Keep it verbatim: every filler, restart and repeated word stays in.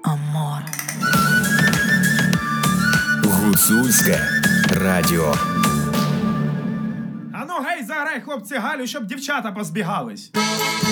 Амор. Гуцульське радіо. Ану, гей, заграй, хлопці, Галю, щоб дівчата позбігались.